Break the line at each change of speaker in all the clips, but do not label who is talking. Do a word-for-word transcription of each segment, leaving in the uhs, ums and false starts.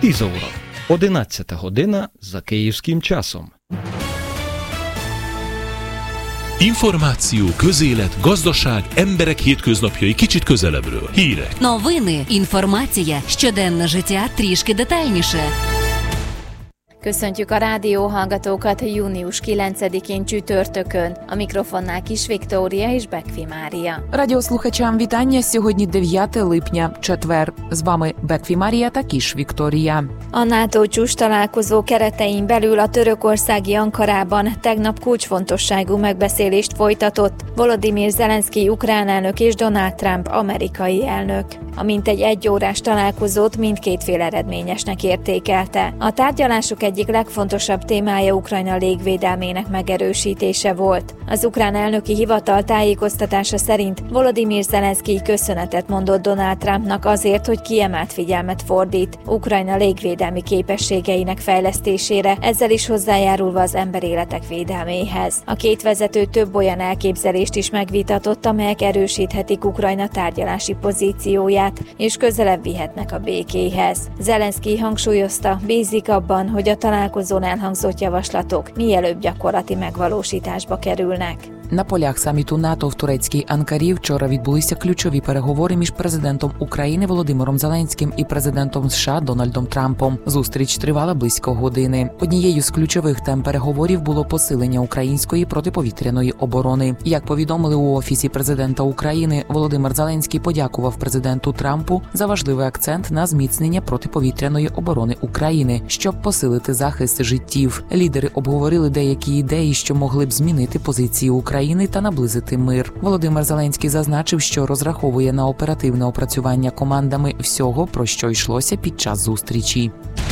tíz óra, одинадцята година за kиївським часом.
Információ, közélet, gazdaság, emberek hétköznapjai kicsit közelebbről. Hírek.
Новини, інформація, щоденне життя трішки детальніше.
Köszöntjük a rádióhallgatókat június kilencedikén csütörtökön. A mikrofonnál Kis Viktória és Bekfi Mária.
Радіослухачам вітання. Сьогодні дев'яте липня, четвер. З вами Bekfi Mária та Kis Viktória.
A NATO csúcs találkozó keretein belül a törökországi Ankarában tegnap kulcsfontosságú megbeszélést folytatott Volodymyr Zelenszky ukrán elnök és Donald Trump amerikai elnök. A mintegy egyórás találkozót mindkét fél eredményesnek értékelte. A tárgyalások egyik legfontosabb témája Ukrajna légvédelmének megerősítése volt. Az ukrán elnöki hivatal tájékoztatása szerint Volodymyr Zelenszky köszönetet mondott Donald Trumpnak azért, hogy kiemelt figyelmet fordít Ukrajna légvédelmi képességeinek fejlesztésére, ezzel is hozzájárulva az emberéletek védelméhez. A két vezető több olyan elképzelést is megvitatott, amelyek erősíthetik Ukrajna tárgyalási pozícióját, és közelebb vihetnek a békéhez. Zelenszky hangsúlyozta, bízik abban, hogy a találkozón elhangzott javaslatok mielőbb gyakorlati megvalósításba kerülnek.
На полях саміту НАТО в турецькій Анкарі вчора відбулися ключові переговори між президентом України Володимиром Зеленським і президентом США Дональдом Трампом. Зустріч тривала близько години. Однією з ключових тем переговорів було посилення української протиповітряної оборони. Як повідомили у Офісі президента України, Володимир Зеленський подякував президенту Трампу за важливий акцент на зміцнення протиповітряної оборони України, щоб посилити захист життів. Лідери обговорили деякі ідеї, що могли б змінити позиції України та наблизити мир. Володимир Зеленський зазначив, що розраховує на оперативне опрацювання командами всього, про що йшлося pід час зустрічі.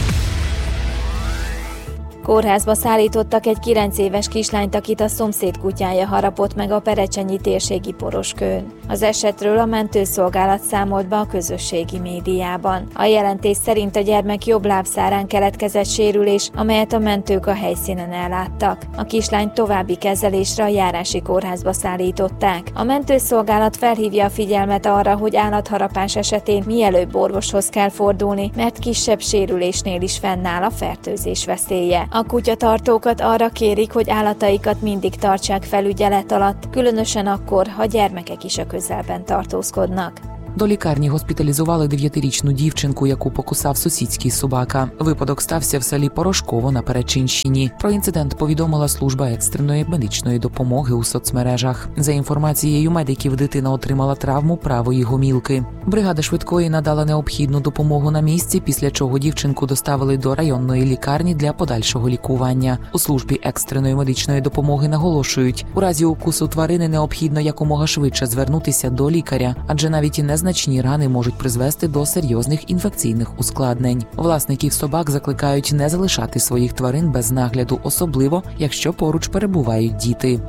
Kórházba szállítottak egy kilenc éves kislányt, akit a szomszéd kutyája harapott meg a Perecsenyi térségi Poroskőn. Az esetről a mentőszolgálat számolt be a közösségi médiában. A jelentés szerint a gyermek jobb lábszárán keletkezett sérülés, amelyet a mentők a helyszínen elláttak. A kislányt további kezelésre a járási kórházba szállították. A mentőszolgálat felhívja a figyelmet arra, hogy állatharapás esetén mielőbb orvoshoz kell fordulni, mert kisebb sérülésnél is fennáll a fertőzés veszélye. A kutyatartókat arra kérik, hogy állataikat mindig tartsák felügyelet alatt, különösen akkor, ha gyermekek is a közelben tartózkodnak.
До лікарні госпіталізували дев'ятирічну дівчинку, яку покусав сусідський собака. Випадок стався в селі Порошково на Перечинщині. Про інцидент повідомила служба екстреної медичної допомоги у соцмережах. За інформацією медиків, дитина отримала травму правої гомілки. Бригада швидкої надала необхідну допомогу на місці, після чого дівчинку доставили до районної лікарні для подальшого лікування. У службі екстреної медичної допомоги наголошують, у разі укусу тварини необхідно якомога швидше звернутися до лікаря, адже навіть і не Незначні рани можуть призвести до серйозних інфекційних ускладнень. Власників собак закликають не залишати своїх тварин без нагляду, особливо, якщо поруч перебувають діти.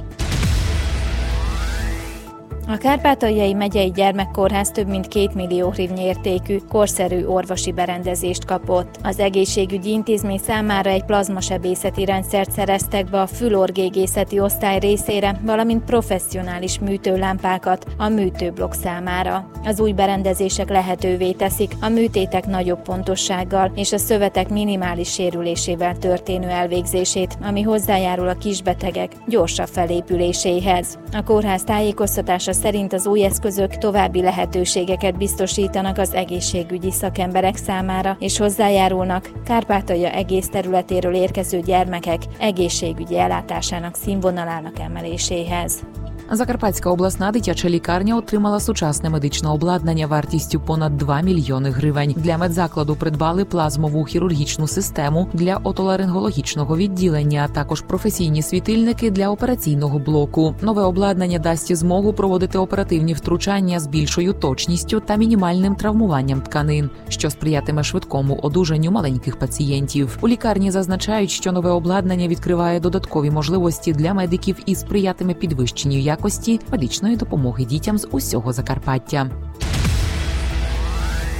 A Kárpátaljai megyei gyermekkórház több mint két millió hrivnyi értékű, korszerű orvosi berendezést kapott. Az egészségügyi intézmény számára egy plazmasebészeti rendszert szereztek be a fülorgégészeti osztály részére, valamint professzionális műtőlámpákat a műtőblokk számára. Az új berendezések lehetővé teszik a műtétek nagyobb pontossággal és a szövetek minimális sérülésével történő elvégzését, ami hozzájárul a kisbetegek gyorsabb felépüléséhez. A kórház tájékoztatása szerint az új eszközök további lehetőségeket biztosítanak az egészségügyi szakemberek számára, és hozzájárulnak Kárpátalja egész területéről érkező gyermekek egészségügyi ellátásának színvonalának emeléséhez.
Закарпатська обласна дитяча лікарня отримала сучасне медичне обладнання вартістю понад два мільйони гривень. Для медзакладу придбали плазмову хірургічну систему для отоларингологічного відділення, а також професійні світильники для операційного блоку. Нове обладнання дасть змогу проводити оперативні втручання з більшою точністю та мінімальним травмуванням тканин, що сприятиме швидкому одужанню маленьких пацієнтів. У лікарні зазначають, що нове обладнання відкриває додаткові можливості для медиків і сприятиме підвищенню якості медичної допомоги дітям з усього Закарпаття.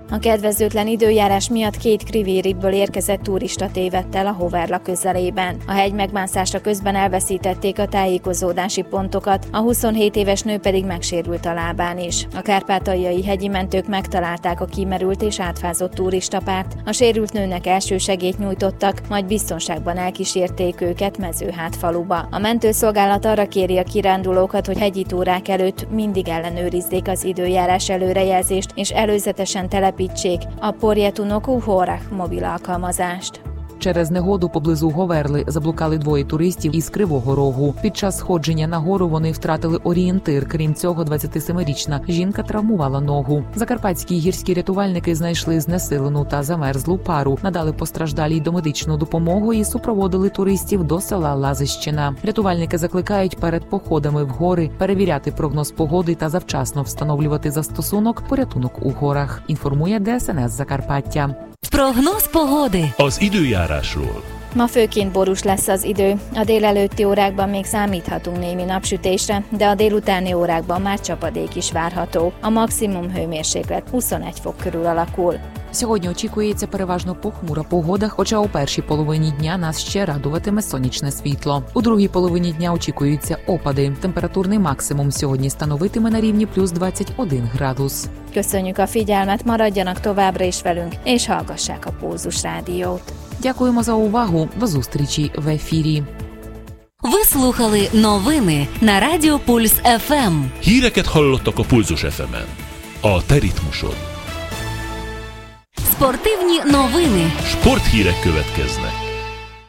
A kedvezőtlen időjárás miatt két Krivériből érkezett turista tévedt el a Hoverla közelében. A hegy megmászása közben elveszítették a tájékozódási pontokat, a huszonhét éves nő pedig megsérült a lábán is. A kárpátaljai hegyi mentők megtalálták a kimerült és átfázott turistapárt, a sérült nőnek első segélyt nyújtottak, majd biztonságban elkísérték őket Mezőhát faluba. A mentőszolgálat arra kéri a kirándulókat, hogy hegyi túrák előtt mindig ellenőrizzék az időjárás előrejelzést és előzetesen telepítsék a Porjetunok Uhorach mobil alkalmazást.
Через негоду поблизу Говерли заблукали двоє туристів із Кривого Рогу. Під час сходження на гору вони втратили орієнтир. Крім цього, двадцятисемирічна жінка травмувала ногу. Закарпатські гірські рятувальники знайшли знесилену та замерзлу пару, надали постраждалій домедичну допомогу і супроводили туристів до села Лазищина. Рятувальники закликають перед походами в гори перевіряти прогноз погоди та завчасно встановлювати застосунок «Порятунок у горах», інформує ДСНС Закарпаття.
Прогноz pogody.
Az időjárásról.
Ma főként borús lesz az idő. A délelőtti órákban még számíthatunk némi napsütésre, de a délutáni órákban már csapadék is várható. A maximum hőmérséklet huszonegy fok körül alakul.
Сьогодні очікується переважно похмура погода, хоча у першій половині дня нас ще радуватиме сонячне світло. У другій половині дня очікуються опади. Температурний максимум сьогодні становитиме на рівні плюс двадцять один градус.
Köszönjük a figyelmet, maradjanak továbbra is velünk, és hallgassák a Pulzus Rádiót.
Дякуємо за увагу. До зустрічі в ефірі.
Ви слухали новини на Радіо Пульс еф ем.
Híreket hallottak a Pulzus еф емен. A te ritmusod.
Спортивні новини.
Sporthírek következnek.